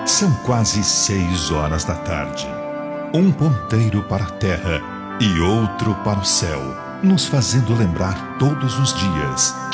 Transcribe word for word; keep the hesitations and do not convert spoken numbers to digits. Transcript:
São quase seis horas da tarde. Um ponteiro para a terra e outro para o céu, nos fazendo lembrar todos os dias